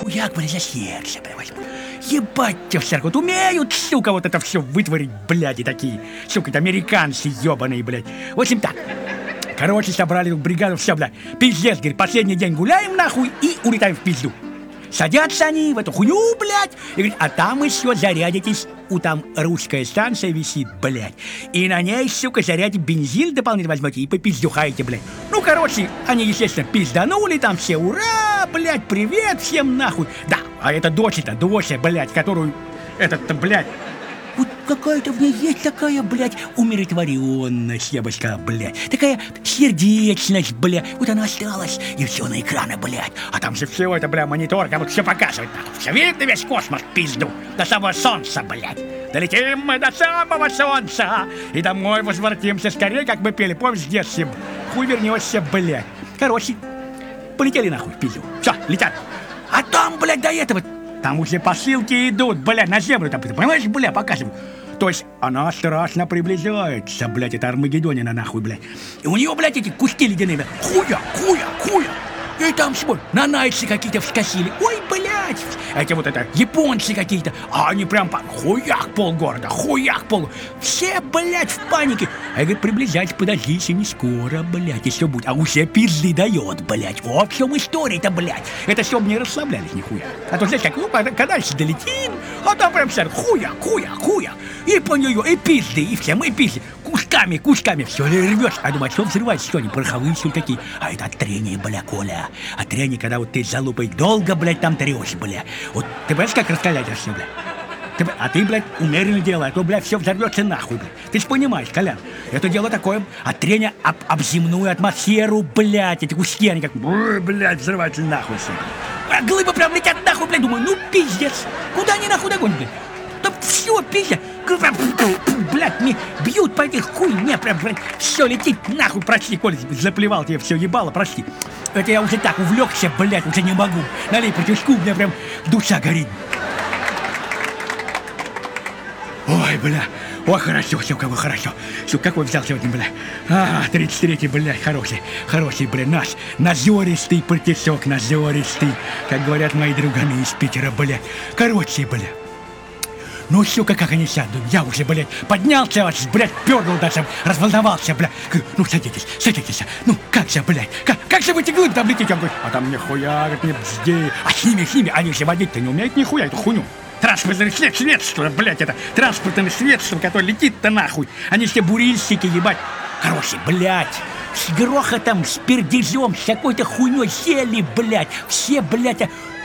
хуяк, блядь, за сердце, блядь, возьму. Ебать тебя в церковь, вот умеют, сука, вот это все вытворить, блядь, и такие, сука, это американцы ебаные, блядь. В общем так, короче, собрали тут бригаду, все, блядь, пиздец, говорит, последний день гуляем, нахуй, и улетаем в пизду. Садятся они в эту хуйню, блядь, и говорит, а там еще зарядитесь, у там русская станция висит, блядь, и на ней, сука, зарядите бензин дополнительно возьмете и попиздюхаете, блядь. Ну, короче, они, естественно, пизданули, там все, ура, блядь, привет всем, нахуй. Да, а это дочь-то, блядь, которую, этот-то, блядь, вот какая-то в ней есть такая, блядь, умиротворенность, я бы сказал, блядь. Такая сердечность, блядь. Вот она осталась, и все на экраны, блядь. А там же все это, блядь, монитор, как будто все показывает, нахуй. Все видно, весь космос, пизду. До самого солнца, блядь. Долетим мы до самого солнца. И домой возвратимся скорее, как мы пели, помнишь, с детством. Хуй вернешься, блядь. Короче, полетели нахуй в пизду. Все, летят. А там, блядь, до этого... Там уже посылки идут, бля, на землю там, понимаешь, бля, показывают. То есть она страшно приближается, блядь, это Армагеддонина нахуй, блядь. И у нее, блядь, эти куски ледяные, блядь, хуя. И там свой, нанайцы какие-то вскосили. Ой, блядь, эти вот это, японцы какие-то. А они прям хуяк полгорода. Все, блядь, в панике. А я говорю, приближайтесь, подождите, не скоро, блядь, и все будет. А уже пизды дает, блядь. Вот в чем история-то, блядь. Это чтобы не расслаблялись нихуя. А то, знаешь, как, ну, когда еще долетим, а там прям все, хуя. И по нее, и пизды, и все, мы пизды. Кусками, все рвешь. А думаю, что взрывается, что они пороховые все такие. А это от трения, бля, Коля. От трения, когда вот ты с залупой долго, блядь, там трешь, бля. Вот ты понимаешь, как раскалять все, бля? А ты, блядь, умеренно делай, а то, блядь, все взорвется нахуй, блядь. Ты ж понимаешь, Колян, это дело такое, от трения об земную атмосферу, блядь, эти куски, они как, блядь, взрываются нахуй все. А глыбы прям летят нахуй, блядь, думаю, ну пиздец, куда они нахуй догонят, блядь? Да все, пиздец, блядь, мне бьют по этих хуй, мне прям, блядь, все летит нахуй, прости, Коля, заплевал тебе все ебало, прости. Это я уже так увлекся, блядь, уже не могу. Налей по тюшку, у меня прям душа горит. Ой, бля, ой, хорошо, все, кого хорошо. Все, какой взял сегодня, бля? 33-й, блядь, хороший, бля, наш назористый партисок, назористый, как говорят мои друганы из Питера, бля. Короче, бля. Ну, сука, как они сядут, я уже, блядь, поднялся, блядь, пернул даже, разволновался, блядь. Ну, садитесь, ну, как же, блядь, как же вы эти глыбы там летите? Он говорит, а там нихуя, говорит, не бзди. А с ними, они же водить-то не умеют нихуя, эту хуйню. Транспортное средство, блядь, это транспортное средство, которое летит-то нахуй. Они все бурильщики, ебать. Короче, блядь, с грохотом, с пердежом, с какой-то хуйней сели, блядь, все, блядь,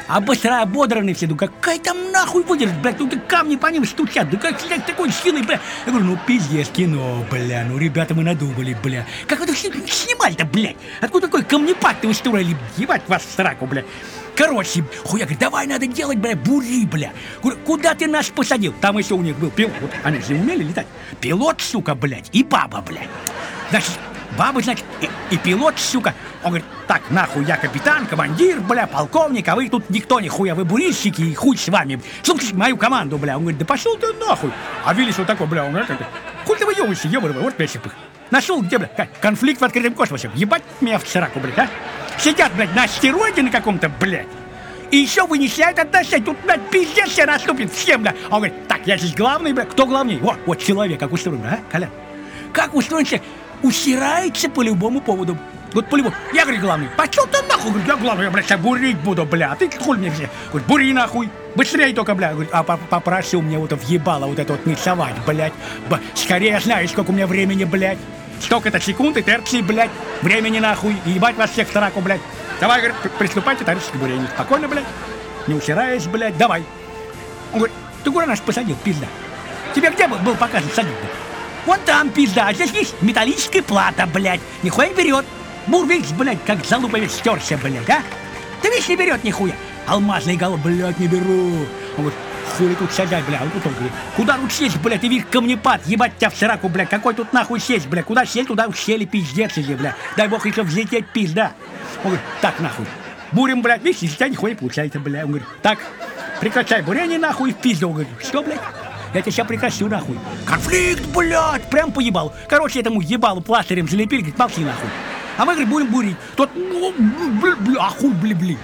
ободраны все, ну какая там нахуй выдержит, блядь, тут камни по ним стучат, да как, блядь, такой силой, блядь. Я говорю, ну пиздец, кино, бля, ну ребята мы надумали, бля. Как вы это снимали-то, блядь? Откуда такой камнепад-то устроили, ебать вас в сраку, бля. Короче, хуя, говорит, давай надо делать, бля, бури, бля. Говорю, куда ты нас посадил? Там еще у них был пилот, вот, они же умели летать. Пилот, сука, блядь, и баба, блядь. Значит, баба, значит, и пилот, сука. Он говорит, так, нахуй, я капитан, командир, бля, полковник, а вы тут никто нихуя, вы бурильщики, и хуй с вами. Слушайте мою команду, бля. Он говорит, да пошел ты нахуй. А Виллис вот такой, бля, он говорит, хуй ты выебываешься, ебаный, вот песик. Нашел где, бля, конфликт в открытом космосе. Ебать меня в сраку, блядь, а. Сидят, блядь, на астероиде на каком-то, блядь. И еще вынесляют отношения. Тут, блядь, пиздец все наступит всем, бля. Он говорит, так, я здесь главный, блядь. Кто главнее? Вот человек, как устроен, а, Коля? Как устроен человек? Усирается по любому поводу. Вот по-любому. Я, говорю, главный. Пошел ты нахуй. Говорю, я главный, я, блядь, сейчас бурить буду, бля. А ты хуй мне все. Говорит, бури нахуй. Быстрее только, бля. Говорит, а попросил мне вот въебало вот это вот не совать, блядь. Скорее знаешь, сколько у меня времени, блядь. Столько-то секунд и терций, блядь. Времени нахуй. И ебать вас всех в сраку, блядь. Давай, говорит, приступайте, товарищ к бурению. Спокойно, блядь. Не усираясь, блядь. Давай. Он говорит, ты куда нас посадил, пизда? Тебе где был показан садить, блядь? Вон там, пизда, а здесь есть металлическая плата, блядь. Нихуя не берет. Бур, видишь, блядь, как залупа весь стерся, блядь, а? Ты видишь, не берет нихуя. Алмазный гал, блядь, не беру. Он говорит, хули тут сядать, блядь. Он тут говорит, куда тут сесть, блядь, ты видишь камнепад, ебать тебя в сраку, блядь. Какой тут нахуй сесть, блядь. Куда сесть, туда сели, пиздец, иди, блядь. Дай бог еще взлететь, пизда. Он говорит, так, нахуй. Бурим, блядь, видишь, из тебя нихуя не получается, блядь. Он говорит, так, прекращай бурение, нахуй, в пизду. Он говорит, что, блядь? Я тебя сейчас прекращу, нахуй. Конфликт, блядь, прям поебал. Короче, этому ебалу пластырем залепили, говорит, молчи, нахуй. А мы, говорит, будем бурить. Тот, а хуй, бли-бли.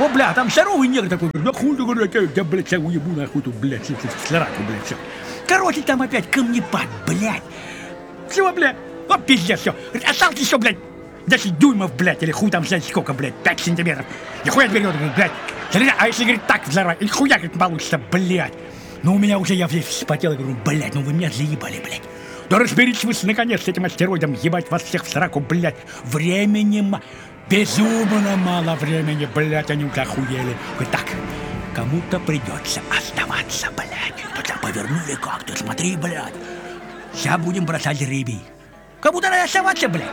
О, бля, там здоровый негр такой, да хуй ты, говорит, я, блядь, тебя уебу нахуй тут, блядь, сраку, блядь, все. Короче, там опять камнепад, блядь. Все, блядь, о, пиздец, все. Осталось еще, блядь, 10 дюймов, блядь, или хуй там, знаете, сколько, блядь, 5 сантиметров. Нихуя вперед, блядь. А если, говорит, так взорвать, или хуя, говорит, получится, блядь. Ну, у меня уже, я весь вспотел, и говорю, блядь, ну вы меня заебали, блядь. Да разберитесь вы, наконец, с этим астероидом, ебать вас всех в сраку, блядь. Времени безумно мало времени, блядь, они уже охуели. Говорит, так, кому-то придется оставаться, блядь. Тут повернули как-то, смотри, блядь. Сейчас будем бросать жребий. Кому-то надо оставаться, блядь.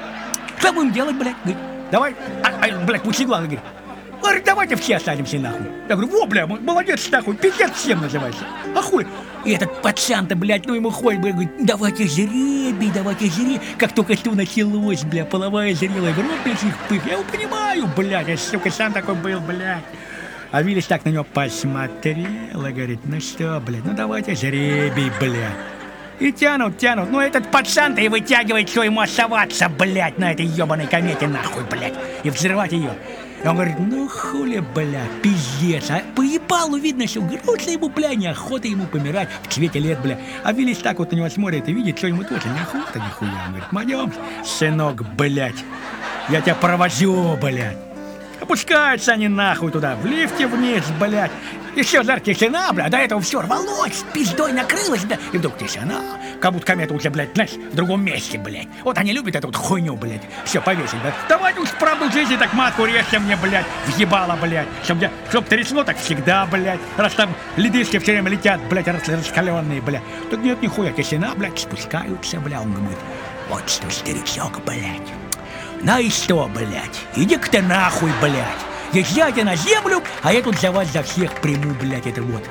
Что будем делать, блядь? Говорит, давай, блядь, пучеглазый, говорит. Говорит, давайте все останемся, нахуй. Я говорю, во, бля, молодец, нахуй, пиздец всем называется. А хуй? И этот пацан-то, блядь, ну ему ходит, блядь, говорит, давайте жребий, давайте жребий. Как только что началось, бля, половая зрелая, говорю, блядь, их пых. Я его понимаю, блядь, я, сука, сам такой был, блядь. А Виллис так на него посмотрел и говорит, ну что, блядь, ну давайте жребий, блядь. И тянут, ну этот пацан-то и вытягивает, что ему оставаться, блядь, на этой ебаной комете, нахуй, блядь, и взрывать ее. И он говорит, ну хули, бля, пиздец, а по ебалу видно, что грустно ему, бля, неохота ему помирать в цвете лет, бля. А Виллис так вот на него смотрит и видит, что ему тоже неохота, нихуя. Он говорит, пойдем, сынок, блядь, я тебя провожу, блядь. Опускаются они нахуй туда, в лифте вниз, блядь. Еще жаркая тишина, бля, до этого все рвалось, пиздой накрылось, бля. И вдруг тишина, как будто комета уже, блядь, знаешь, в другом месте, блядь. Вот они любят эту вот хуйню, блядь, все повесить, блядь. Давайте уж правду жизни так матку режьте мне, блядь, въебало, блядь. Чтоб трясло так всегда, блядь. Раз там ледышки все время летят, блядь, раскаленные, блядь. Так нет, нихуя, тишина, блядь, спускаются, бля. Он говорит, вот что, старичок, блядь. Ну и что, блядь, иди-ка ты нахуй, блядь. Езжайте на землю, а я тут за вас за всех приму, блядь, это вот.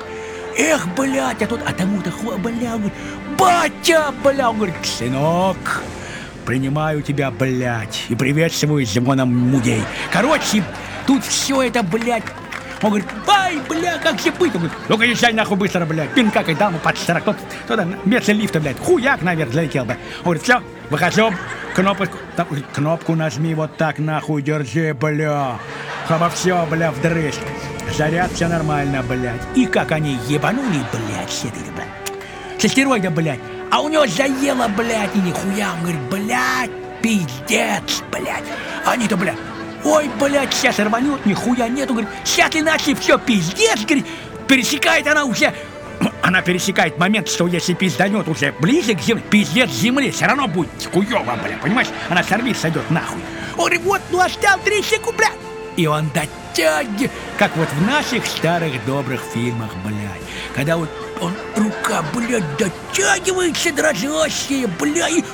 Эх, блядь, а тому-то хуй, бля, говорит, батя, бля, он говорит, сынок, принимаю тебя, блядь, и приветствую звоном мудей. Короче, тут все это, блядь. Он говорит, ай, бля, как же быть? Он говорит, ну-ка езжай нахуй быстро, блядь, пинка, и даму под 40, туда, вместо лифта, блядь, хуяк наверх залетел, блядь. Он говорит, все, выхожу, кнопку нажми, вот так, нахуй, держи, бля. Хоба все, бля, вдрызг. Заряд, все нормально, блядь. И как они ебанули, блядь, с этой, блядь, с астероида, блядь. А у него заело, блядь, и нихуя. Он говорит, блядь, пиздец, блядь. Они-то, блядь, ой, блядь, сейчас рванет, нихуя нету. Говорит, сейчас иначе все, пиздец, говорит. Пересекает она уже. Она пересекает момент, что если пизданет уже ближе к земле, пиздец земли, все равно будет хуёво, бля, понимаешь? Она сорвит, сойдет нахуй. Он говорит, вот, ну осталось 3 секунды, бля. И он дотягивает, как вот в наших старых добрых фильмах, блядь. Когда вот он, рука, блядь, дотягивается, дрожащая, бля, и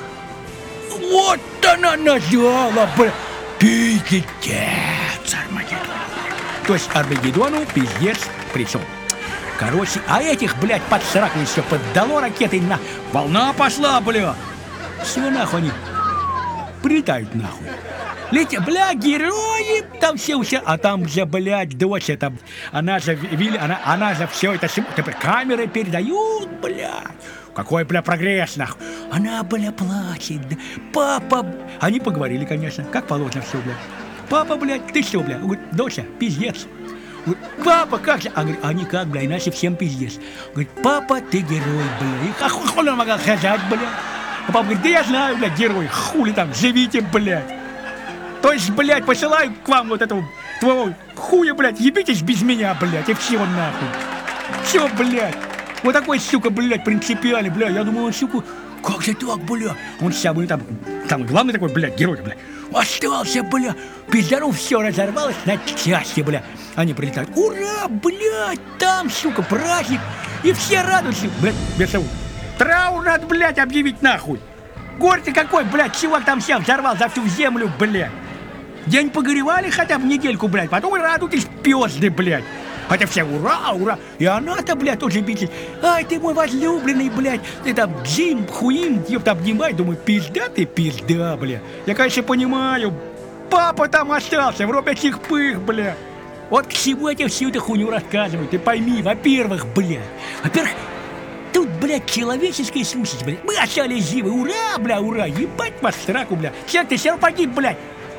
вот она нажала, бля. Пиздец, Армагеддон. То есть Армагеддону пиздец пришел. Короче, а этих, блядь, под сраку еще поддало ракетой на... Волна пошла, бля. Все нахуй они прилетают нахуй. Летят, бля, герои, там все, а там же, блядь, дочь это, она же, она же все это, камеры передают, блядь. Какой, бля, прогресс, нахуй. Она, бля, плачет, папа, они поговорили, конечно, как положено все, блядь. Папа, блядь, ты что, блядь? Говорит, доча, пиздец. Говорит, папа, как же? Они как, бля, иначе всем пиздец. Говорит, папа, ты герой, бля. И как хули он могла сказать, бля? А папа говорит, да я знаю, блядь, герой, хули там, живите, блядь. То есть, блядь, посылаю к вам вот этого твоего хуя, блядь, ебитесь без меня, блядь, и все нахуй. Все, блядь. Вот такой, сука, блядь, принципиальный, блядь. Я думаю, он, сука, как же так, блядь? Он самый там главный такой, блядь, герой, блядь. Остался, бля, пиздару все разорвалось на части, бля. Они прилетают, ура, блядь, там, сука, праздник. И все радуются, блядь, без того. Траур надо, блядь, объявить нахуй. Горе-то какой, блядь, чувак там всем взорвал за всю землю, блядь. День погоревали хотя бы недельку, блядь, потом и радуйтесь пёзды, блядь. Хотя все ура, ура. И она-то, блядь, тоже битит. Ай, ты мой возлюбленный, блядь. Ты там Джим, хуим, ёпта, обнимай. Думаю, пизда ты, пизда, блядь. Я, конечно, понимаю. Папа там остался, в робе этих пых, блядь. Вот к чему я тебе всю эту хуйню рассказываю. Ты пойми, во-первых, блядь. Во-первых, тут, блядь, человеческая сущность, блядь. Мы остались живы, ура, бля, ура. Ебать вас в сраку, бля. Человек, ты все равно погиб, блядь.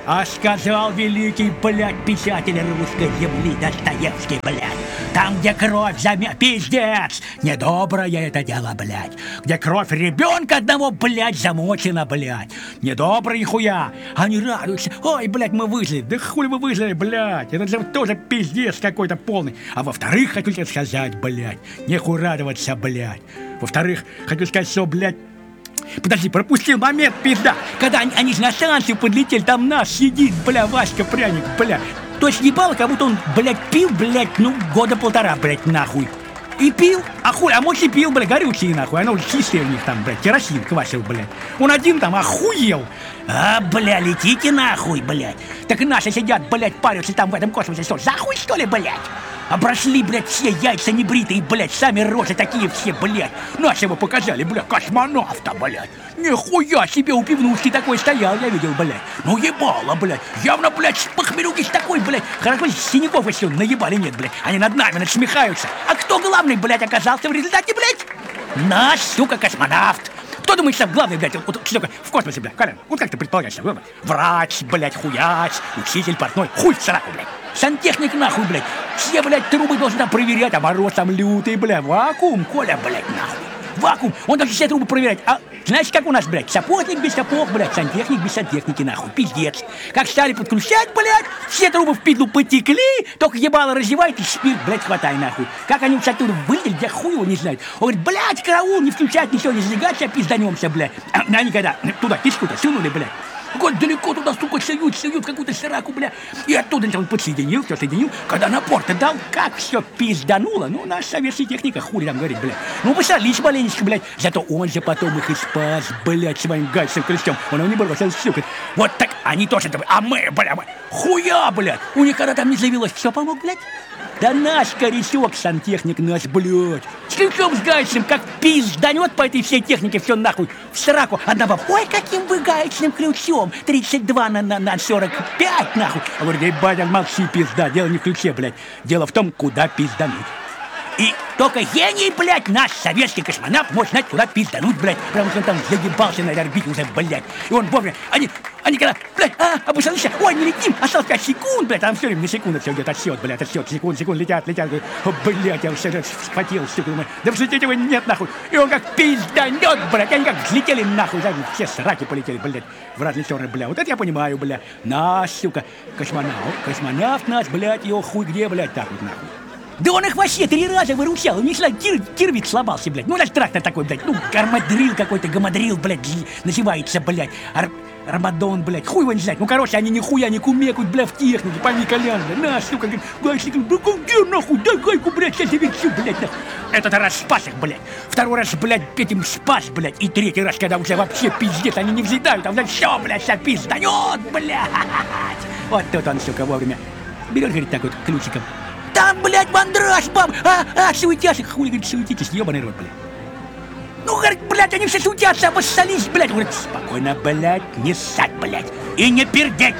А сказал великий, блядь, писатель русской земли Достоевский, блядь. Там, где кровь пиздец! Недоброе это дело, блядь. Где кровь ребенка одного, блядь, замочена, блядь. Недобрые хуя. Они радуются. Ой, блядь, мы выжили. Да хуй вы выжили, блядь. Это же тоже пиздец какой-то полный. А во-вторых, хочу тебе сказать, блядь, нехуй радоваться, блядь. Во-вторых, хочу сказать, что, блядь, подожди, пропустил момент, пизда. Когда они же на станцию подлетели, там наш сидит, бля, Васька Пряник, бля. То есть ебало, как будто он, блядь, пил, блядь, ну, года полтора, блядь, нахуй. И пил, а хуй, а может и пил, блядь, горючий, нахуй. Оно уже чистое у них там, блядь, керосин квасил, блядь. Он один там охуел. А, бля, летите нахуй, блядь. Так и наши сидят, блядь, парятся там в этом космосе. Что, за хуй, что ли, блядь? Обросли, блядь, все яйца небритые, блядь, сами рожи такие все, блядь. Нашего показали, блядь, космонавта, блядь. Нихуя себе у пивнушки такой стоял, я видел, блядь. Ну ебало, блядь. Явно, блядь, с похмелюки такой, блядь. Хорошо, синяков еще наебали нет, блядь. Они над нами надсмехаются. А кто главный, блядь, оказался в результате, блядь? Наш, сука, космонавт. Кто думает, что главный, блядь, вот в космосе, блядь, Колян? Вот как ты предполагаешь, врач, блядь, хуяч, учитель, портной, хуй в сраку, блядь. Сантехник нахуй, блядь. Все, блядь, трубы должны там проверять, а мороз там лютый, блядь. Вакуум, Коля, блядь, нахуй. Вакуум, он должен все трубы проверять. А знаешь, как у нас, блядь, сапожник без сапог, блядь, сантехник без сантехники, нахуй, пиздец. Как стали подключать, блядь, все трубы в пидлу потекли, только ебало разевает и спирт, блядь, хватай, нахуй. Как они оттуда вылетели, я хуй его не знаю. Он говорит, блядь, караул, не включать, ничего не зажигать, сейчас пизданемся, блядь. Они когда туда кишку-то сунули, блядь. Вот далеко туда, сука, суют какую-то сраку, бля. И оттуда он подсоединил, все соединил. Когда напор-то дал, как все пиздануло. Ну, наша советская техника, хули там говорит, бля. Ну, посолись маленечко, блядь. Зато он же потом их и спас, блядь, своим гальцем крестем. Он его не бросил, сука. Вот так, они тоже, а мы, бля, хуя, блядь. У них когда там не заявилось, все помог, блядь. Да наш корячок, сантехник наш, блядь. С ключом, с гайцем, как пизданет по этой всей технике, все нахуй в сраку. Одна баба, ой, каким вы гаечным ключом, 32 на 45, нахуй. А говорит, ебать, молчи, пизда, дело не в ключе, блядь. Дело в том, куда пиздануть. И только гений, блядь, наш советский космонавт может знать, куда пиздануть, блядь. Потому что он там заебался на этой орбите уже, блядь. И он вовремя, они когда, блядь, обусолись, ой, не летим, осталось 5 секунд, блядь, там все время на секунду все идет отсчет, блядь, отсчет, секунд, летят, говорит, о, блядь, я уже схватил, сука, думаю, да взлететь его нет, нахуй. И он как пизданет, блядь, они как взлетели, нахуй, да, все сраки полетели, блядь, в разные стороны, блядь. Вот это я понимаю, блядь, наш, сука, космонавт наш, блядь, его хуй где, блядь, так вот, нахуй. Да он их вообще 3 раза выручал, у них кирвик сломался, блядь. Ну, наш трактор такой, блядь, ну, гармадрил какой-то, гамадрил, блядь, называется, блядь. Армадон, блядь, хуй его не знает. Ну, короче, они нихуя не кумекают, блядь, в технике, пойми, Колян, блядь. На, сука, говорит, гайчник, где нахуй, дай гайку, блядь, сейчас завечу, блядь, нахуй. Этот раз спас их, блядь. Второй раз, блядь, этим спас, блядь. И третий раз, когда уже вообще пиздец, они не взлетают, там, блядь, все, блядь, вся пизданет, блядь. Вот тут он, сука, вовремя берет, говорит, так вот, ключиком. Там, блядь, мандраж, баб! Суетясь, хули, говорит, суетитесь, ебаный рот, блядь. Ну, говорит, блядь, они все суетятся, обоссались, блядь. Говорит, спокойно, блядь, не ссать, блядь, и не пердеть.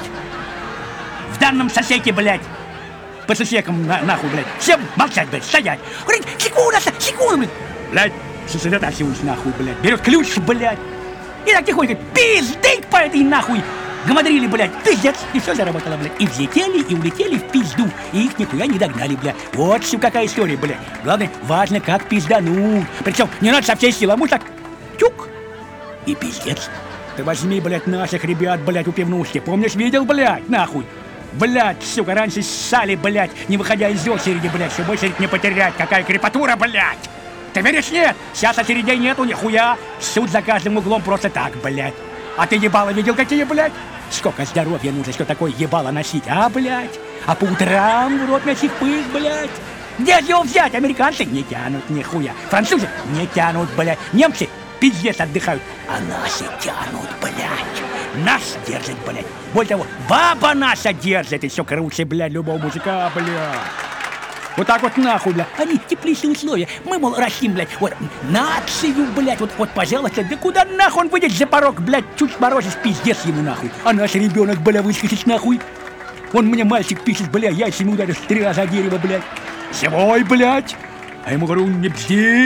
В данном сосеке, блядь, по сосекам, нахуй, блядь, всем молчать, блядь, стоять. Говорит, секунду, блядь, сосредотачиваюсь, нахуй, блядь, берет ключ, блядь, и так тихонько, пиздык по этой, нахуй. Гамадрили, блядь, пиздец, и все заработало, блядь. И взлетели, и улетели в пизду, и их нихуя не догнали, блядь. Вот все какая история, блядь. Главное, важно, как пиздануть. Причем не надо со всей силы, а может так, чук, и пиздец. Ты возьми, блядь, наших ребят, блядь, у пивнушки. Помнишь, видел, блядь, нахуй? Блядь, сука, раньше ссали, блядь, не выходя из очереди, блядь, чтобы очередь не потерять. Какая крепатура, блядь. Ты веришь, нет? Сейчас очередей нету, нихуя. Суд за каждым углом просто так, блядь. А ты ебало видел какие, блядь? Сколько здоровья нужно, что такое ебало носить, а, блядь? А по утрам в рот носить пыль, блядь? Где же его взять? Американцы не тянут нихуя. Французы не тянут, блядь. Немцы пиздец отдыхают. А наши тянут, блядь. Нас держит, блядь. Более того, баба наша держит. И все круче, блядь, любого мужика, блядь. Вот так вот нахуй, блядь. Они теплейшие условия. Мы, мол, растим, блядь, вот нацию, блядь, вот, пожалуйста. Да куда нахуй он выйдет за порог, блядь, чуть морозишь, пиздец ему нахуй. А наш ребенок, бля, выскочит нахуй. Он мне мальчик пишет, бля, яйцами ударишь 3 раза дерево, блядь. Живой, блядь. А ему говорю, не бзди.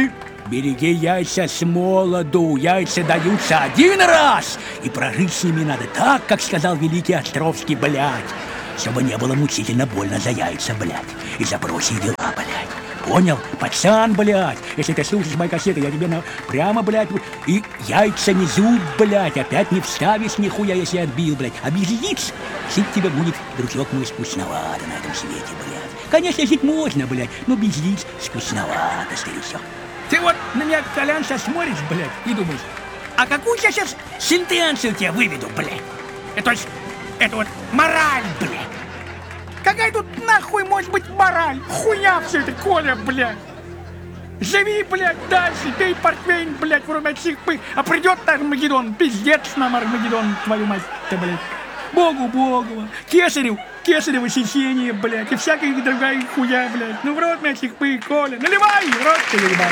Береги яйца с молоду, яйца даются один раз, и прожить с ними надо так, как сказал великий Островский, блядь, чтобы не было мучительно больно за яйца, блядь, и за прочие дела, блядь. Понял? Пацан, блядь, если ты слушаешь мои кассеты, я тебе прямо, блядь, и яйца не зуб, блядь, опять не вставишь нихуя, если отбил, блядь, а без лиц жить тебе будет, дружок мой, скучновато на этом свете, блядь. Конечно, жить можно, блядь, но без лиц скучновато, старичок. Ты вот на меня, Колян, сейчас смотришь, блядь, и думаешь, а какую я сейчас сентенцию тебе выведу, блядь? Это вот мораль, блядь. Какая тут нахуй может быть мораль? Хуйня все это, Коля, блядь. Живи, блядь, дальше, пей портвейн, блядь, вырубай психпы, а придет Армагеддон, пиздец нам Армагеддон, твою мать-то, блядь. Богу, кесарево сечение, блядь, и всякая другая хуя, блядь. Ну в рот мне психпы, Коля, наливай, в рот ты наливай.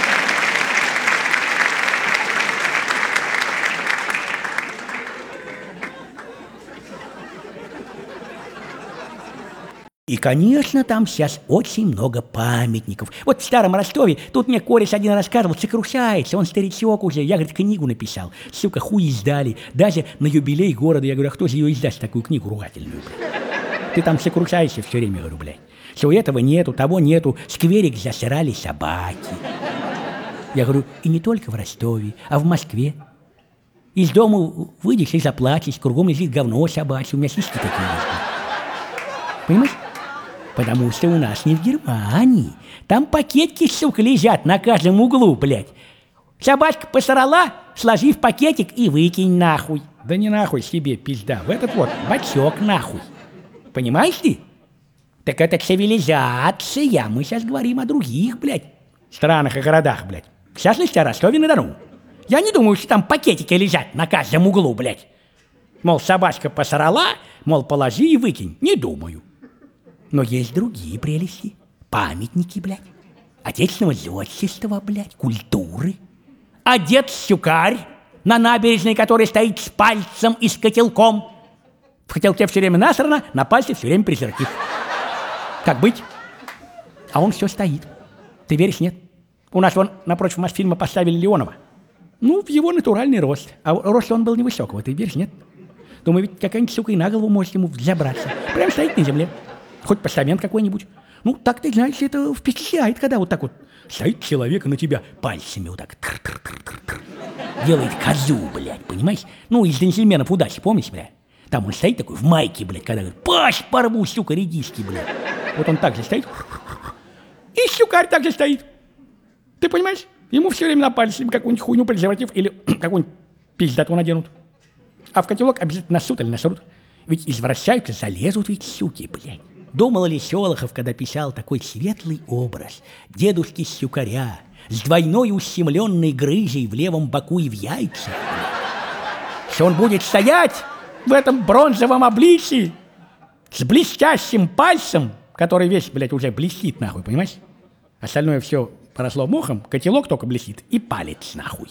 И, конечно, там сейчас очень много памятников. Вот в Старом Ростове, тут мне кореш один рассказывал, сокрушается, он старичок уже, я, говорит, книгу написал. Сука, хуй издали, даже на юбилей города. Я говорю, а кто же ее издаст, такую книгу ругательную, блядь? Ты там сокрушаешься все время, говорю, блядь. Все этого нету, того нету, скверик засрали собаки. Я говорю, и не только в Ростове, а в Москве. Из дома выйдешь и заплачешь, кругом лежит говно собачье, у меня сиськи такие есть. Понимаешь? Потому что у нас не в Германии. Там пакетики, сука, лежат на каждом углу, блядь. Собачка посрала, сложи в пакетик и выкинь нахуй. Да не нахуй себе, пизда, в этот вот бачок нахуй. Понимаешь ты? Так это цивилизация. Мы сейчас говорим о других, блядь, странах и городах, блядь. В частности, о Ростове-на-Дону. Я не думаю, что там пакетики лежат на каждом углу, блядь. Мол, собачка посрала, мол, положи и выкинь. Не думаю. Но есть другие прелести. Памятники, блядь. Отечественного зодчества, блядь, культуры. А дед-щукарь на набережной, который стоит с пальцем и с котелком. В котелке все время насрано, на пальце все время презерватив. Как быть? А он все стоит. Ты веришь, нет? У нас вон напротив Мосфильма поставили Леонова. Ну, в его натуральный рост. А рост он был невысокого, ты веришь, нет? Думаю, ведь какая-нибудь сука и на голову может ему взобраться. Прям стоит на земле. Хоть постамент какой-нибудь. Ну, так ты знаешь, это впечатляет, когда вот так вот стоит человек и на тебя пальцами вот так делает козу, блядь, понимаешь? Ну, из «Джентльменов удачи», помнишь, блядь? Там он стоит такой в майке, блядь, когда говорит, паш, порву, сука, редиски, блядь. Вот он так же стоит. И щукарь так же стоит. Ты понимаешь? Ему все время на пальце какую-нибудь хуйню презерватив или какую-нибудь пиздату наденут. А в котелок обязательно насут или насрут. Ведь извращаются, залезут ведь суки, блядь. Думал ли Шолохов, когда писал такой светлый образ дедушки-щукаря с двойной ущемленной грыжей в левом боку и в яйцах, что он будет стоять в этом бронзовом обличии с блестящим пальцем, который весь, блядь, уже блестит, нахуй, понимаешь? Остальное все поросло мохом, котелок только блестит и палец, нахуй.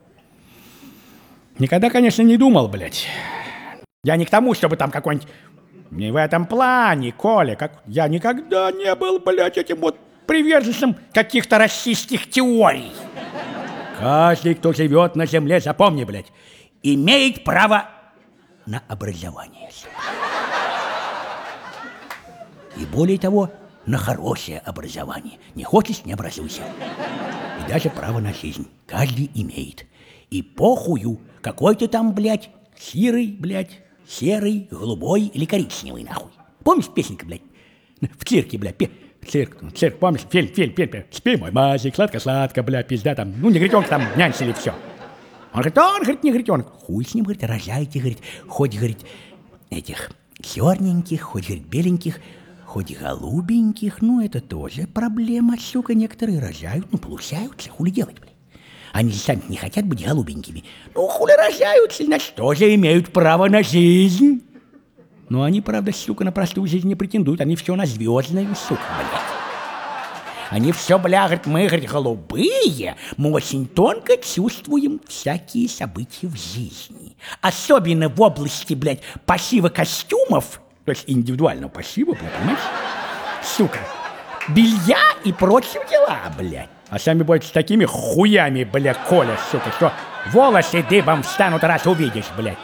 Никогда, конечно, не думал, блядь. Я не к тому, чтобы там какой-нибудь... Не в этом плане, Коля, как... Я никогда не был, блядь, этим вот приверженцем каких-то расистских теорий. Каждый, кто живет на земле, запомни, блядь, имеет право на образование. И более того, на хорошее образование. Не хочешь, не образуйся. И даже право на жизнь каждый имеет. И похую, какой ты там, блядь, серый, блядь, голубой или коричневый, нахуй. Помнишь песенка, блядь? В цирке, блядь, цирк, помнишь? Фильм. Спи, мой мазик, сладко-сладко, блядь, пизда там. Ну, негритенка там нянчили, все. Он говорит, негритенок. Хуй с ним, говорит, рожайте, говорит, хоть, говорит, этих черненьких, хоть, говорит, беленьких, хоть голубеньких. Ну, это тоже проблема, сука, некоторые рожают, ну, получаются, хули делать, блядь. Они сами не хотят быть голубенькими. Ну, хули рожаются, значит, тоже имеют право на жизнь. Но они, правда, сука, на простую жизнь не претендуют. Они все на звездную, сука, блядь. Они все, бля, говорят, мы, говорят, голубые, мы очень тонко чувствуем всякие события в жизни. Особенно в области, блядь, пошива костюмов, то есть индивидуального пошива, блядь, понимаешь? Сука, белья и прочие дела, блядь. А сами, блядь, с такими хуями, блядь, колят, сука, что волосы дыбом встанут, раз увидишь, блядь.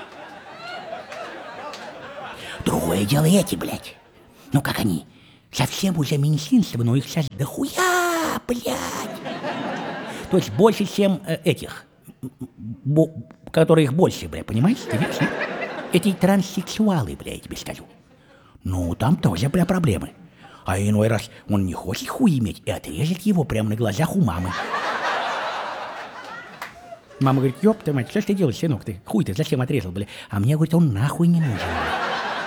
Другое дело эти, блядь. Ну как они? Совсем уже меньшинство, но их сейчас дохуя, блядь. То есть больше, чем этих, которых больше, блядь, понимаешь? Ты видишь, нет? Эти транссексуалы, блядь, я тебе скажу. Ну, там тоже, бля, проблемы. А иной раз он не хочет хуй иметь и отрежет его прямо на глазах у мамы. Мама говорит, ёб ты мать, что ж ты делаешь, сынок, ты хуй ты зачем отрезал, бля? А мне, говорит, он нахуй не нужен, бля.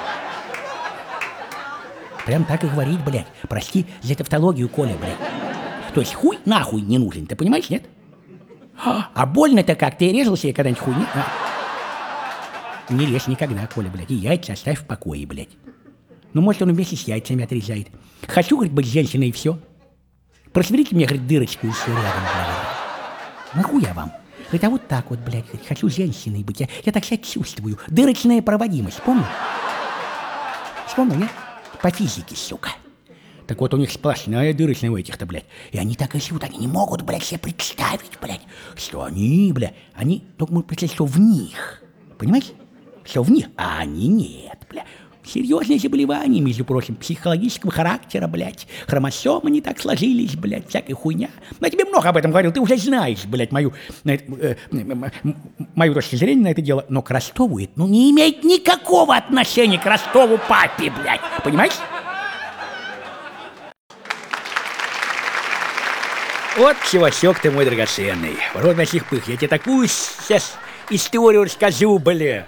Прям так и говорит, блядь. Прости за тавтологию, Коля, блядь. То есть хуй нахуй не нужен, ты понимаешь, нет? А больно-то как, ты резал себе когда-нибудь хуй, нет? Не режь никогда, Коля, блядь, и яйца оставь в покое, блядь. Ну, может, он вместе с яйцами отрезает. Хочу, говорит, быть женщиной и все. Просверите мне, говорит, дырочку еще рядом, блядь. Нахуя вам? Говорит, а вот так вот, блядь, говорит, хочу женщиной быть. Я так себя чувствую. Дырочная проводимость, помню? Вспомнил, нет? По физике, сука. Так вот у них сплошная дырочная у этих-то, блядь. И они так и живут, они не могут, блядь, себе представить, блядь, что они, блядь, они только могут представить, что в них. Понимаете? Что в них, а они нет, блядь. Серьезные заболевания, между прочим, психологического характера, блядь. Хромосомы не так сложились, блядь, всякая хуйня. Я тебе много об этом говорил, ты уже знаешь, блядь, мою точку зрения на это дело. Но к Ростову это, ну, не имеет никакого отношения к Ростову папе, блядь. Понимаешь? Вот чувачок ты мой драгоценный. Род наших пых, я тебе такую сейчас историю расскажу, бля.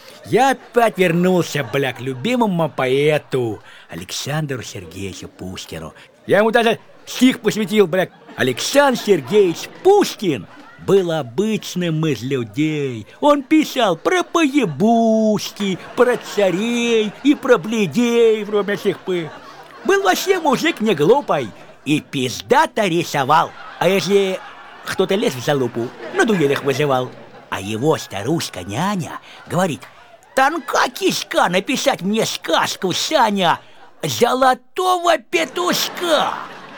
Я опять вернулся, бля, к любимому поэту Александру Сергеевичу Пушкину. Я ему даже стих посвятил, бля. Александр Сергеевич Пушкин был обычным из людей. Он писал про поебушки, про царей и про бледей, вроде всех пых. Был вообще мужик не глупый и пиздато рисовал. А если кто-то лез в залупу, на дуэлях вызывал. А его старушка-няня говорит: «Тонка кишка написать мне сказку, Саня, золотого петушка».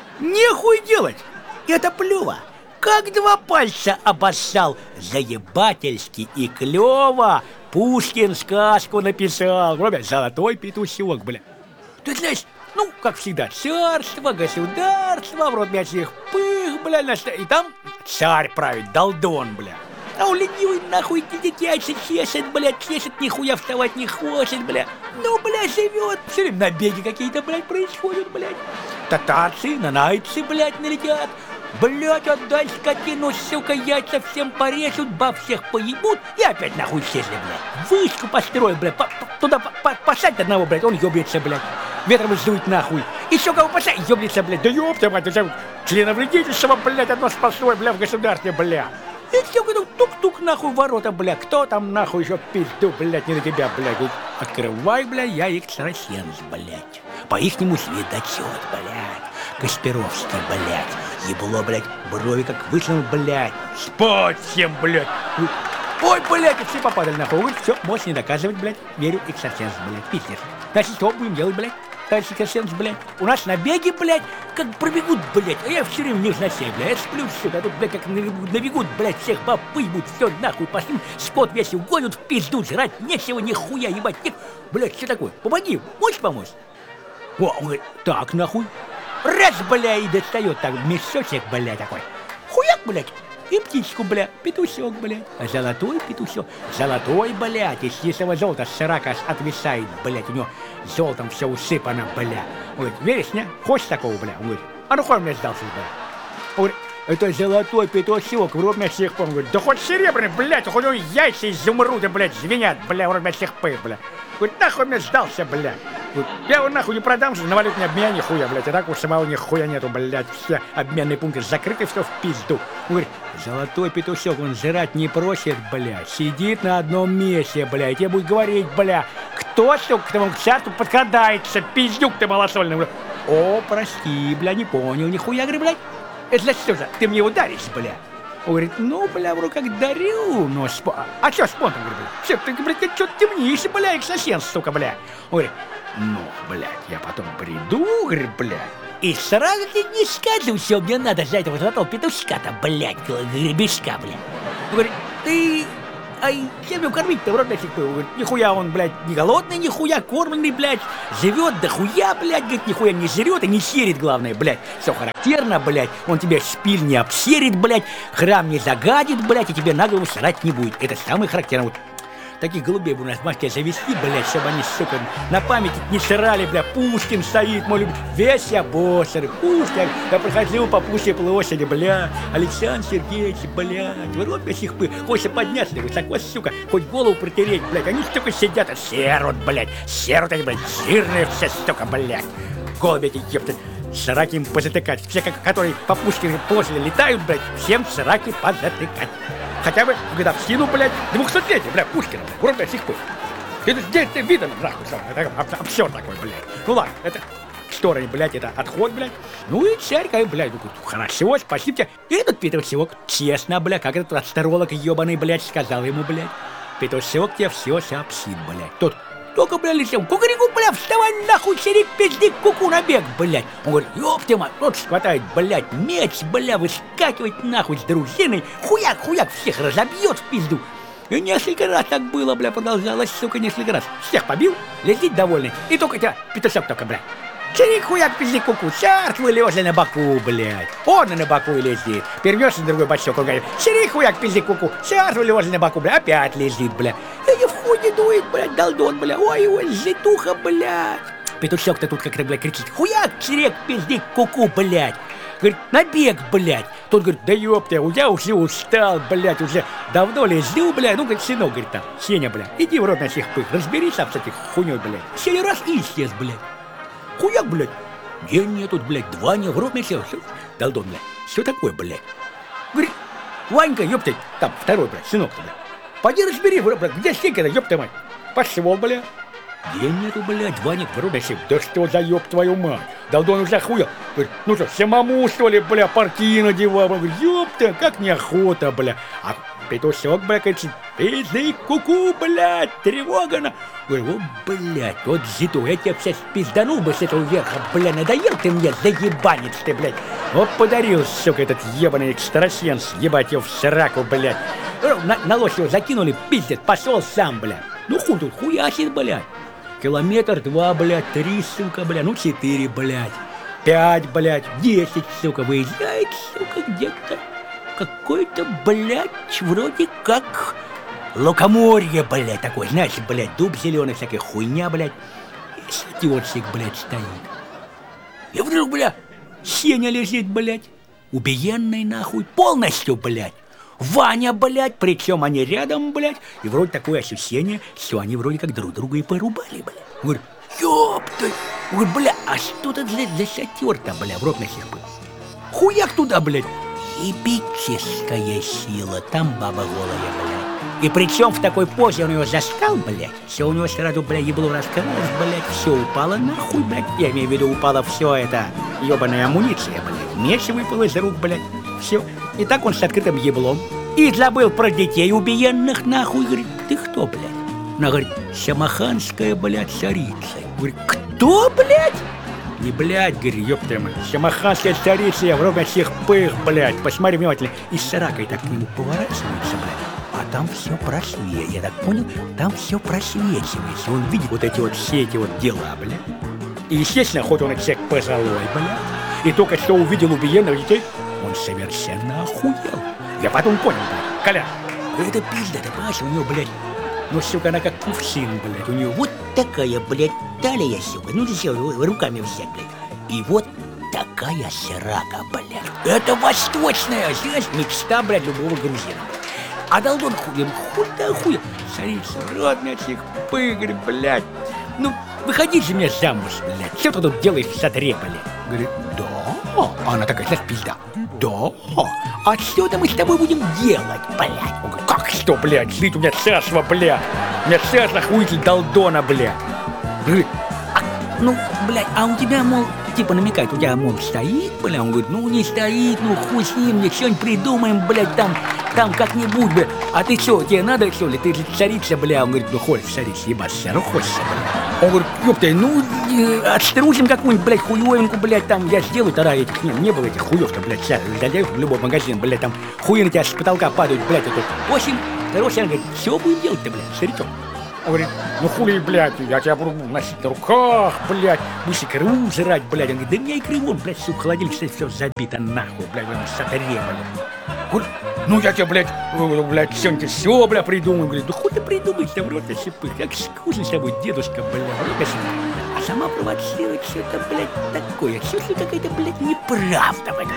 Нехуй делать, это плюво. Как два пальца обоссал, заебательски и клёво. Пушкин сказку написал, вроде золотой петушок, бля. Ты знаешь, ну, как всегда, царство, государство, вроде всех пых, бля, и там царь правит, долдон, бля. А у ленивый нахуй яйца чешет, блядь, чешет, нихуя вставать не хочет, бля. Ну, бля, живет. Все время набеги какие-то, блядь, происходят, блядь. Татарцы, нанайцы, блядь, налетят. Блядь, отдай скотину, сука, яйца всем порежут, баб всех поебут и опять нахуй исчезли, блядь. Вышку построил, блядь, туда посадь одного, блядь, он ёбнется, блядь. Ветром сдует нахуй. Еще кого посадь, ёбнется, блядь. Да ёб мать, членовредительство, блядь, одно спасой, бля, в государстве, бля. И все, говорю, тук-тук, нахуй, ворота, бля. Кто там, нахуй, еще пизду, блядь, не на тебя, блядь. Открывай, бля, я экстрасенс, блядь. По-ихнему светочет, блядь. Касперовский, блядь. Ебло, блядь, брови как высунул, блядь. Спать всем, блядь. Ой, блядь, и все попадали, нахуй. Говорит, все, можешь не доказывать, блядь. Верю, экстрасенс, блядь, пиздец. Значит, что будем делать, блядь? Товарищ экстрасенс, блядь. У нас набеги, блядь, как пробегут, блядь. А я все время в них засей, блядь. Я сплю сюда, тут, блядь, как набегут, блядь, всех баб выебут, все нахуй, пошли. Скот весь угонят в пизду, жрать нечего, нихуя, ебать. Блядь, что такое? Помоги, можешь помочь? О, он говорит, так, нахуй. Раз, бля, и достает так мешочек, бля, такой. Хуяк, блядь. И птичку, бля, петушок, блядь. Золотой петушок. Золотой, блядь, из чистого золота срака отвисает, блядь. У него золотом все усыпано, бля. Он говорит, веришь, не? Хочешь такого, бля? Он говорит, а ну хуй мне сдался, бля. Он говорит, это золотой петушок, в рот всех пом. Говорит, да хоть серебряный, блядь, хоть у него яйца изумруда, блядь, звенят, бля, в рот всех пых, бля. Говорит, нахуй мне сдался, бля. Я его нахуй не продам же, на валютный обмен нихуя, блядь. А так у самого нихуя нету, блядь. Все обменные пункты закрыты, все в пизду. Он говорит, золотой петушок, он жрать не просит, блядь. Сидит на одном месте, блядь. Я буду говорить, бля, кто, сука, к тому царству подкрадается, пиздюк ты малосольный, блядь. О, прости, бля, не понял, нихуя, говорю, блядь. Это значит, что же, ты мне ударишь, бля? Он говорит, ну, бля, вроде как дарю, но А чё спонтом, говорю, бля? Все, ты, блядь, ты чё темнишь, бля, экстрасенс, сука, бля. Он говорит, ну, блядь, я потом приду, говорит, блядь, И сразу ты не скажу, что мне надо за этого золотого петушка-то, блядь, гребешка, блядь. Он говорит, ты... Ай, чем его кормить-то, в рот нафиг был? Говорит, нихуя он, блядь, не голодный, нихуя кормленный, блядь. Живет до хуя, блядь, говорит, нихуя не жрет и не серит, главное, блядь. Все характерно, блядь. Он тебе шпиль не обсерит, блядь. Храм не загадит, блядь, и тебе на голову срать не будет. Это самое характерное. Вот таких голубей бы у нас в Москве завести, блядь, чтобы они, сука, на память не срали, блядь. Пушкин стоит, мой любимый. Весь я боссер. Пушкин, я проходил по Пушкинской площади, блядь. Александр Сергеевич, блядь. В рот до сих пор. Хочется подняться, высоко, сука, хоть голову протереть, блядь. Они столько сидят, а серут, блядь. Серут они, блядь, жирные все, сука, блядь. Голуби эти, ёпта. Сраки им позатыкать. Все, которые по Пушкинской площади летают, блядь, всем сраки позатыкать. Хотя бы годовщину, блядь, 200-летия, блядь, Пушкина, блядь, урод до сих пор. Это где ты видно, нахуй, обсер такой, блядь. Ну ладно, это к стороне, блядь, это отход, блядь. Ну и церковь, блядь, ну хорошо, спасибо тебе. И этот Петушок, честно, блядь, как этот астролог ебаный, блядь, сказал ему, блядь. Петушок тебе все сообщит, блядь. Тот только, блядь, летел, кукареку, блядь, вставай нахуй, серик, пиздик, куку на бег, блядь. Он говорит, ёпта мать, тот хватает, блядь, меч, блядь, выскакивает нахуй с дружиной, хуяк, всех разобьет в пизду. И несколько раз так было, блядь, продолжалось, сука, несколько раз. Всех побил, летит довольный, и только тебя, Петушок только, блядь. Чирик, хуяк, пиздик, куку, царство лежа на боку, блядь. Он на боку и лезет. Первернешься на другой бочок, он говорит, чирик, хуяк, пиздик, куку, царство лежа на боку, блядь, опять лезет, блядь. И не входит, дует, блядь, долдон, блядь, ой, житуха, блядь. Петушок-то тут как-то, блядь, кричит, хуяк, чирик, пиздик, куку, блядь. Говорит, набег, блядь. Тот говорит, да ёпта, я уже устал, блядь, уже давно лезу, блядь. Ну, говорит, сынок, говорит, там, Сеня, блядь, иди в рот на всех пых, разберись с этих хуйней, блядь. Сеня раз и исчез, блядь. Хуяк, блядь, день нет тут, блядь, два не в рот сел, долдон, блядь, что такое, блядь? Говорит, Ванька, ёпта, там, второй, блядь, сынок-то, блядь, пойди разбери, блядь, где Сенька-то, ёпта мать, пошел, блядь. День нету, блядь, Ваня в рот сел, да что за ёб твою мать, долдон уже охуел, говорит, ну что, самому, что ли, бля, порки надевал, говорит, ёпта, как неохота, бля, а Петушок, блядь, кричит, пизды, куку, блядь, тревога на... Говорю, о, блядь, вот зиту, я тебя сейчас пизданул бы с этого верха, блядь, надоел ты мне, заебанец ты, блядь. Вот подарил, сука, этот ебаный экстрасенс, ебать его в сраку, блядь. На лошадь его закинули, пиздец, пошел сам, блядь. Ну хуй тут, хуясит, блядь. Километр, 2, блядь, 3, сука, блядь, ну 4, блядь. 5, блядь, 10, сука, выезжает, сука, где-то. Какой-то, блядь, вроде как лукоморье, блядь, такой, знаешь, блядь, дуб зеленый, всякая хуйня, блядь. И светёрчик, блядь, стоит. И вдруг, блядь, Сеня лежит, блядь, убиенный, нахуй, полностью, блядь. Ваня, блядь, причем они рядом, блядь, и вроде такое ощущение, что они вроде как друг друга и порубали, блядь. Говорю, ёпта, говорю, бля, а что это за шатёр-то, бля, в рот на сих был? Хуяк туда, блядь. Ебическая сила, там баба голая, блядь. И причем в такой позе он ее заскал, блядь. Все у него сразу, блядь, ебло раскрылось, блядь. Все упало нахуй, блядь. Я имею в виду, упало все это ебаная амуниция, блядь. Меч выпал из рук, блядь. Все. И так он с открытым еблом. И забыл про детей убиенных, нахуй. Говорит, ты кто, блядь? Она говорит, Шамаханская, блядь, царица. Говорит, кто, блядь? Не, блядь, говорю, ёпта мать, Шамаханская царица, я в рот всех пых, блядь, посмотри внимательно. И с саракой так к нему поворачивается, блядь. А там все просвет, я так понял, там все просвечивается. Он видит вот эти вот все эти вот дела, блядь. И, естественно, хоть он и человек позолой, блядь, и только что увидел убиенных детей, он совершенно охуел. Я потом понял, блядь, Коля, это пизда, ты понимаешь, у него, блядь, ну, сука, она как кувшин, блядь, у нее вот такая, блядь, талия, сука, ну, все, руками взять, блядь, и вот такая срака, блядь. Это восточная, знаешь, мечта, блядь, любого грузина. А долдон хуем, хуй да хуй, царица, родная всех пыгрь, блядь. Ну, выходи же мне замуж, блядь, что ты тут делаешь в садре, блядь? Говорит, да. А она такая, знаешь, пизда. Да. А что это мы с тобой будем делать, блядь? Он говорит, как что, блядь, жить у меня царство, блядь. У меня царство хуитель долдона, блядь. Говорит, ну, блядь, а у тебя, мол, типа намекает, у тебя, мол, стоит, блядь? Он говорит, ну, не стоит, ну, хуй с ним, мне что-нибудь придумаем, блядь, там как-нибудь, блядь. А ты что, тебе надо, что ли? Ты же царица, блядь. Он говорит, ну, хочешь царица, ебаться, ну, хочешь, блядь. Он говорит, ёпта, ну, отструсим какую-нибудь, блядь, хуёвинку, блядь, там, я сделаю, тогда этих, не было этих хуёв-то, блядь, вся, зайдешь в любой магазин, блядь, там, хуи на тебя с потолка падают, блядь, это, в общем, короче, он говорит, все будем делать-то, блядь, старичок. Он говорит, ну хули, блядь, я тебя буду носить на руках, блядь, будешь икру жрать, блядь. Он говорит, да мне икры вон, блядь, сука, холодильник, кстати, все забито нахуй, блядь, в сатаре, блядь. Говорит, ну я тебе, блядь, сегодня все, блядь, придумаю. Говорит, да хуй ты придумаешь, там рот осипых, как скучно с тобой, дедушка, блядь, а сама провоцирует что-то, блядь, такое, все-таки какая-то, блядь, неправда, блядь.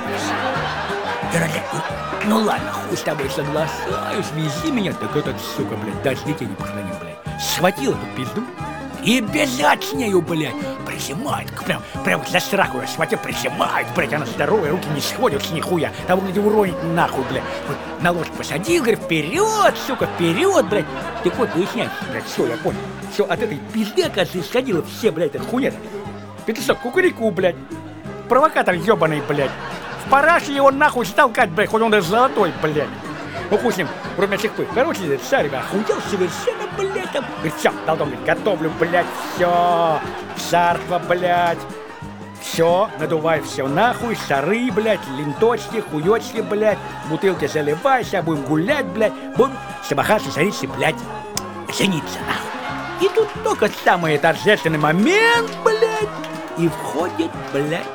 Ну ладно, хуй с тобой соглашаюсь, вези меня, так этот, сука, блядь, даже детей не похоронил, блядь. Схватил эту пизду и бежать с нею, блядь, прижимает, прям за страху я схватил, прижимает, блядь, она здоровая, руки не сходят с нихуя, того, где уронить нахуй, блядь. Вот на ложку посадил, говорит, вперед, сука, вперед, блядь. Так вот, выясняй, блядь, все, я понял. Все, от этой пизды, оказывается, исходило все, блядь, это хуйня. Петушок, кукурику, блядь, провокатор ебаный, блядь. В параше его нахуй столкать, блядь, хоть он даже золотой, блядь. Ну, хуй с ним, вроде чихпы. Короче, царь, охуел совершенно, блядь, там. Говорит, все, долдон, говорит, готовлю, блядь, все. Царство, блядь. Все, надувай все нахуй, шары, блядь, ленточки, хуёчки, блядь, бутылки заливайся, будем гулять, блядь, будем собахаться, царицы, блядь, жениться, нахуй. И тут только самый торжественный момент, блядь, и входит, блядь,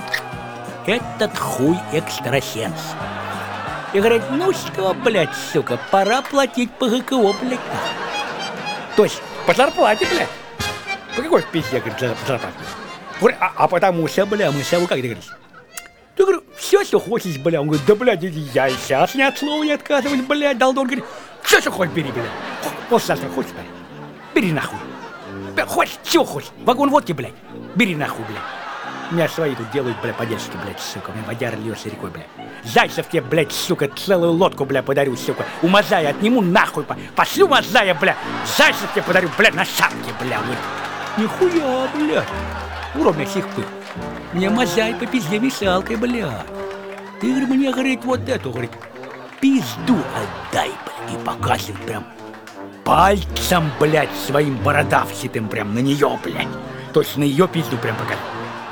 этот хуй экстрасенс. И говорит, ну что, блядь, сука, пора платить по ГКО, блядь. То есть по зарплате, блядь. По какой пизде, говорит, зарплате? А потому что, бля, мы с тобой как договорились? Я говорю, все, что хочешь, бля. Он говорит, да, блядь, я и сейчас ни от слова не отказываюсь, блядь. Долдон говорит, все, что хочешь, бери, блядь. Послезавтра хочешь, блядь? Бери нахуй. Хочешь, чего хочешь? Вагон водки, блядь. Бери нахуй, блядь. Меня свои тут делают, бля, по-детски, блядь, сука. У меня водяр льется рекой, блядь. Зайцев тебе, блядь, сука, целую лодку, бля, подарю, сука. У Мазая отниму нахуй, пошлю Мазая, бля. Зайцев тебе подарю, бля, на шапке, бля. Нихуя, бля. Уровня сихпы. Мне Мазай по пизде мешалкой, бля. Ты, говорит, мне, говорит, вот эту, говорит, пизду отдай, бля. И показывает прям пальцем, блядь, своим бородавчатым прям на нее, блядь. То есть на ее пизду прям показывает.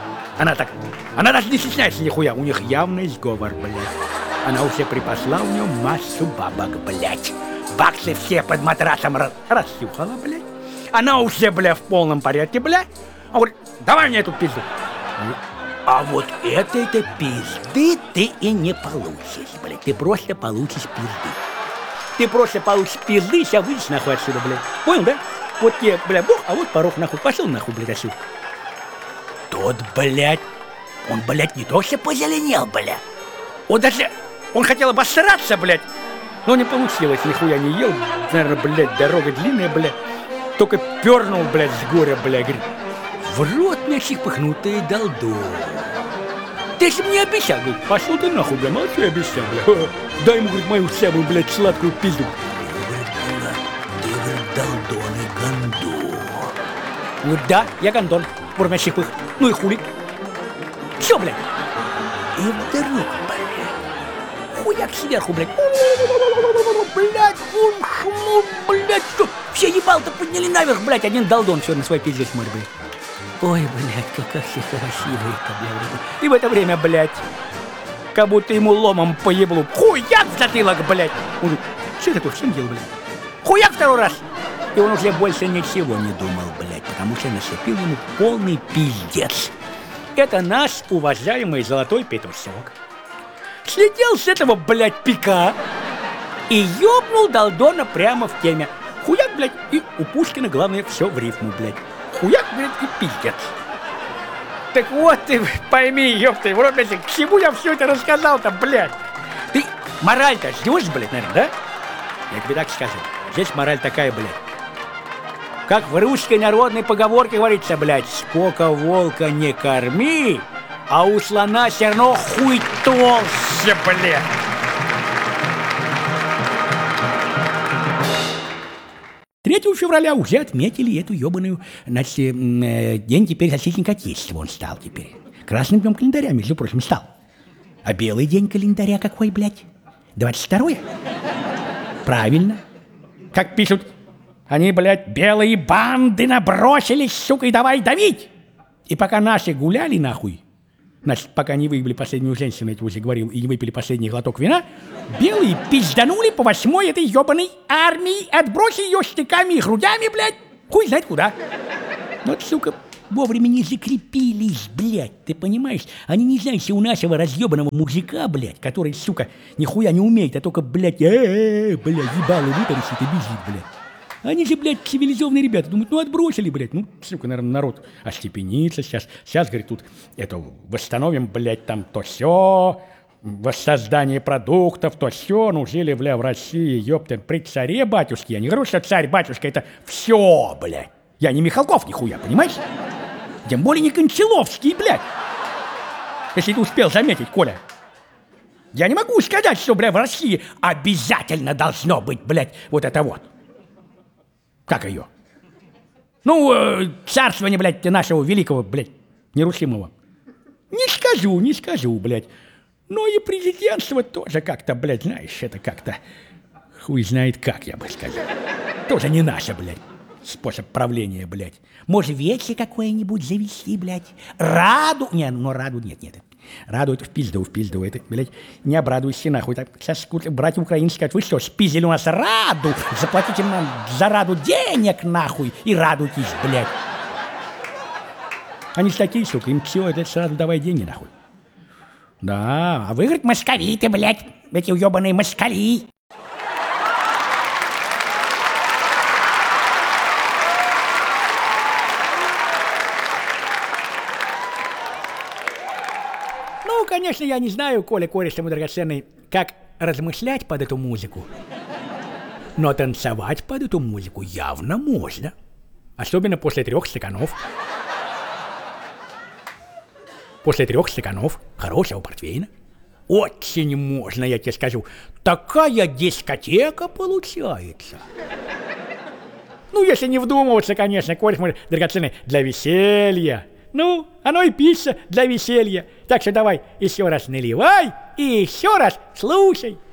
Она даже не стесняется нихуя, у них явный сговор, блядь. Она уже припасла у нее массу бабок, блядь. Баксы все под матрасом рассюхала, блядь. Она уже, бля, в полном порядке, блядь. Он говорит, давай мне эту пизду. А вот этой-то пизды ты и не получишь, блядь. Ты просто получишь пизды. Ты просто получишь пизды, сейчас выйдешь нахуй отсюда, блядь. Понял, да? Вот тебе, бля, бог, а вот порог нахуй. Пошел нахуй, блядь, отсюда. Тот, блядь, он, блядь, не то что позеленел, блядь. Он хотел обосраться, блядь. Но не получилось, нихуя не ел. Наверное, блядь, дорога длинная, блядь. Только пернул, блядь, с горя, блядь. Говорит, в рот мне чихпыхнутый долдон. Ты же мне обещал, говорит, пошел ты нахуй, блядь, молчи, обещал, блядь. Дай ему, говорит, мою самую, блядь, сладкую пизду. Ты, говорит, долдон и гондон. Вот да, я гондон. Уровня чихпых. Ну и хули. Все, блядь. И вдруг, блядь, хуяк сверху, блядь. Блядь, блядь, что? Все ебал-то подняли наверх, блядь. Один долдон все на свой пиздец смотрит, блядь. Ой, блядь, какая все красивая-то, блядь. И в это время, блядь, как будто ему ломом по еблу. Хуяк в затылок, блядь. Он говорит, что ты тут, что делал, блядь? Хуяк второй раз. И он уже больше ничего не думал, блядь, потому что насыпил ему полный пиздец. Это наш уважаемый золотой петушок слетел с этого, блядь, пика и ёбнул долдона прямо в теме. Хуяк, блядь, и у Пушкина, главное, все в рифму, блядь. Хуяк, блядь, и пиздец. Так вот ты пойми, ёпты, в рот, блядь, к чему я все это рассказал-то, блядь? Ты мораль-то ждешь, блядь, наверное, да? Я тебе так скажу. Здесь мораль такая, блядь. Как в русской народной поговорке говорится, блядь, сколько волка не корми, а у слона все равно хуй толще, блядь. 3 февраля уже отметили эту ебаную, значит, день теперь защитника Отечества он стал теперь. Красным днем календаря, между прочим, стал. А белый день календаря какой, блядь? 22-е? Правильно. Как пишут Они, блядь, белые банды набросились, сука, и давай давить. И пока наши гуляли, нахуй, значит, пока не выебли последнюю женщину, я тебе уже говорил, и не выпили последний глоток вина, белые пизданули по 8-й этой ебаной армии, отбросили ее штыками и грудями, блядь, хуй знает куда. Вот, сука, вовремя не закрепились, блядь, ты понимаешь? Они не знают, что у нашего разъебанного мужика, блядь, который, сука, нихуя не умеет, а только, блядь, блядь, ебало вытаращит и бежит, блядь. Они же, блядь, цивилизованные ребята. Думают, ну отбросили, блядь. Ну, сука, наверное, народ остепенится сейчас. Сейчас, говорит, тут это восстановим, блядь, там то все, воссоздание продуктов, то все. Ну, жили, бля, в России, ёпта, при царе батюшке. Я не говорю, что царь-батюшка это все, блядь. Я не Михалков нихуя, понимаешь? Тем более не Кончаловский, блядь. Если ты успел заметить, Коля. Я не могу сказать, что, бля, в России обязательно должно быть, блядь, вот это вот. Как ее? Ну, царствование, блядь, нашего великого, блядь, нерушимого. Не скажу, блядь. Но и президентство тоже как-то, блядь, знаешь, это как-то хуй знает как, я бы сказал. Тоже не наше, блядь, способ правления, блядь. Может, вече какое-нибудь завести, блядь? Раду? Не, ну раду нет. Раду это в пизду, это, блядь, не обрадуйся нахуй. Так, сейчас братья украинцы скажут, вы что, спиздили у нас раду? Заплатите нам за раду денег, нахуй, и радуйтесь, блядь. Они ж такие, сука, им все, это сразу давай деньги, нахуй. Да, а вы, говорит, москали-то, блядь, эти уебаные москали. Ну, конечно, я не знаю, Коля, кореш мой драгоценный, как размышлять под эту музыку. Но танцевать под эту музыку явно можно. Особенно после 3 стаканов. После 3 стаканов хорошего портвейна. Очень можно, я тебе скажу. Такая дискотека получается. Ну, если не вдумываться, конечно, кореш мой драгоценный, для веселья. Ну, оно и пишется для веселья. Так что давай еще раз наливай и еще раз слушай.